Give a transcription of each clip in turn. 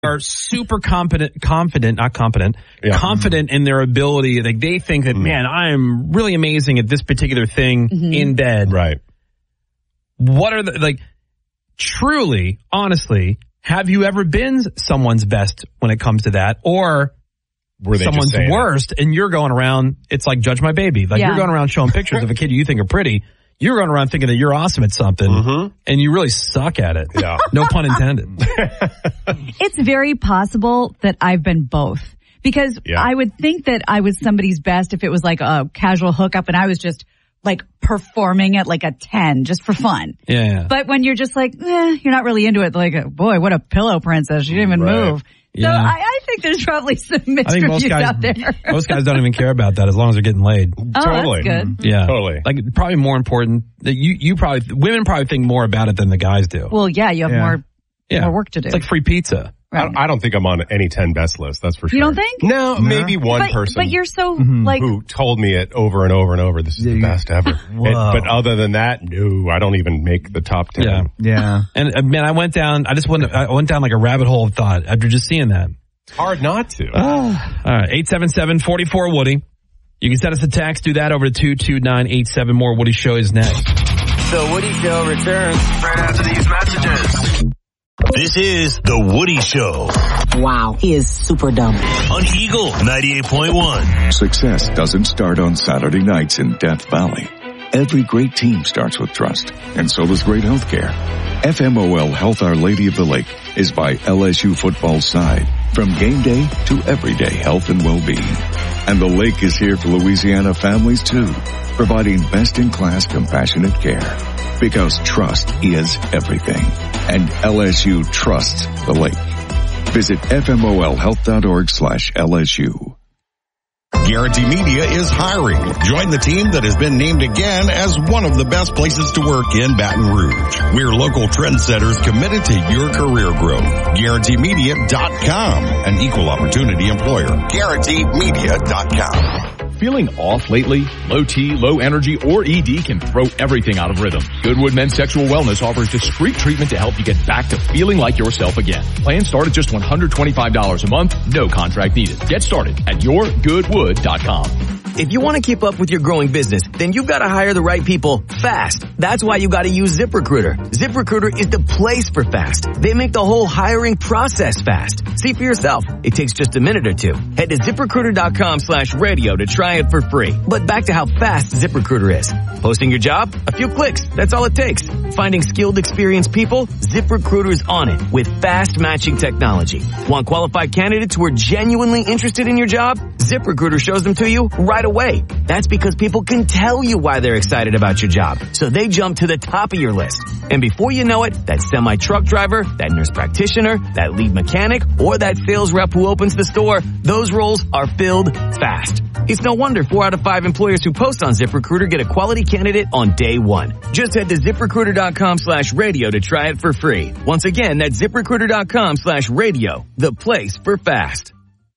are super confident in their ability. Like they think that, man, I am really amazing at this particular thing in bed. Right. What are truly, honestly, have you ever been someone's best when it comes to that? Or were they someone's worst and you're going around, it's like Judge My Baby. Like you're going around showing pictures of a kid you think are pretty. You're going around thinking that you're awesome at something, and you really suck at it. Yeah. No pun intended. It's very possible that I've been both. Because I would think that I was somebody's best if it was like a casual hookup and I was just like performing at like a 10 just for fun. Yeah. But when you're just like, you're not really into it, like, boy, what a pillow princess. She didn't even move. So I think there's probably some mixed reviews out there. Most guys don't even care about that as long as they're getting laid. Oh, totally. That's good. Yeah. Totally. Like probably more important that women probably think more about it than the guys do. Well, you have more work to do. It's like free pizza. Right. I don't think I'm on any 10 best list, that's for sure. You don't think? No, maybe one person. But you're so like who told me it over and over and over, this is the best ever. But other than that, no, I don't even make the top 10. Yeah. And man, I went down like a rabbit hole of thought after just seeing that. It's hard not to. All right, 877-44-WOODY. You can send us a text, do that over to 22987. More Woody Show is next. The Woody Show returns right after these messages. This is The Woody Show. Wow, he is super dumb. On Eagle 98.1. Success doesn't start on Saturday nights in Death Valley. Every great team starts with trust, and so does great healthcare. FMOL Health Our Lady of the Lake is by LSU football's side, from game day to everyday health and well-being. And the lake is here for Louisiana families too, providing best-in-class compassionate care. Because trust is everything. And LSU trusts the lake. Visit fmolhealth.org/LSU. Guarantee Media is hiring. Join the team that has been named again as one of the best places to work in Baton Rouge. We're local trendsetters committed to your career growth. GuaranteeMedia.com, an equal opportunity employer. GuaranteeMedia.com. Feeling off lately? Low T, low energy, or ED can throw everything out of rhythm. Goodwood Men's Sexual Wellness offers discreet treatment to help you get back to feeling like yourself again. Plans start at just $125 a month, no contract needed. Get started at yourgoodwood.com. If you want to keep up with your growing business, then you've got to hire the right people fast. That's why you got to use ZipRecruiter. ZipRecruiter is the place for fast. They make the whole hiring process fast. See for yourself. It takes just a minute or two. Head to ZipRecruiter.com/radio to try it for free. But back to how fast ZipRecruiter is. Posting your job? A few clicks. That's all it takes. Finding skilled, experienced people? ZipRecruiter's on it with fast matching technology. Want qualified candidates who are genuinely interested in your job? ZipRecruiter shows them to you right away. That's because people can tell you why they're excited about your job. So they jump to the top of your list. And before you know it, that semi-truck driver, that nurse practitioner, that lead mechanic, or that sales rep who opens the store, those roles are filled fast. It's no wonder 4 out of 5 employers who post on ZipRecruiter get a quality candidate on day one. Just head to ZipRecruiter.com/radio to try it for free. Once again, that's ZipRecruiter.com/radio, the place for fast.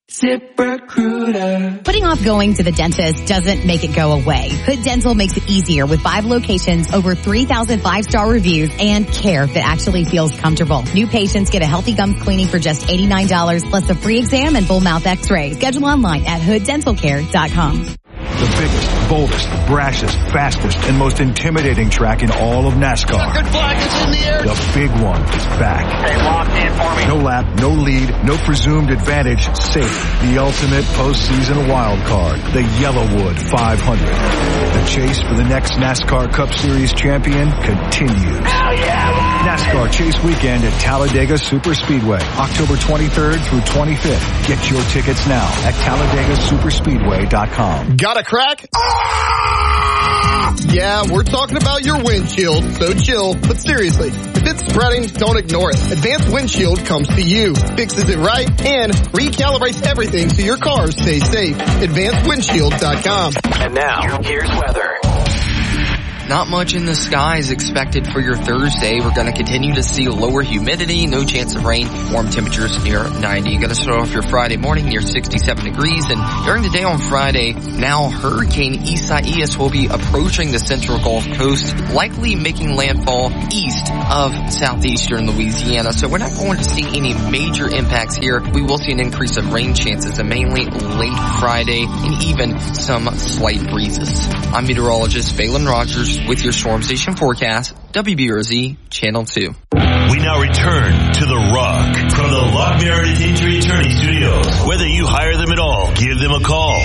ZipRecruiter. Putting off going to the dentist doesn't make it go away. Hood Dental makes it easier with 5 locations, over 3,000 5-star reviews, and care that actually feels comfortable. New patients get a healthy gums cleaning for just $89, plus a free exam and full mouth x-ray. Schedule online at hooddentalcare.com. The biggest, boldest, brashest, fastest, and most intimidating track in all of NASCAR. Checkered flag is in the air. The big one is back. They locked in for me. No lap, no lead, no presumed advantage, safe. The ultimate postseason wild card. The Yellowwood 500. The chase for the next NASCAR Cup Series champion continues. Hell yeah! NASCAR Chase Weekend at Talladega Superspeedway, October 23rd through 25th. Get your tickets now at TalladagaSuperspeedway.com. Got a crack? Ah! Yeah, we're talking about your windshield, so chill. But seriously, if it's spreading, don't ignore it. Advanced Windshield comes to you, fixes it right, and recalibrates everything so your car stays safe. AdvancedWindshield.com. And now, here's weather. not much in the skies expected for your Thursday. We're going to continue to see lower humidity, no chance of rain, warm temperatures near 90. You're going to start off your Friday morning near 67 degrees. And during the day on Friday, now Hurricane Isaias will be approaching the central Gulf Coast, likely making landfall east of southeastern Louisiana. So we're not going to see any major impacts here. We will see an increase of rain chances, and mainly late Friday and even some slight breezes. I'm meteorologist Phelan Rogers with your Storm Station forecast, WBRZ Channel 2. We now return to The Rock from the Lock Meredith Injury Attorney Studios. Whether you hire them at all, give them a call.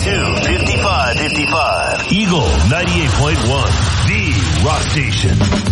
272-5555. Eagle 98.1, the Rock Station.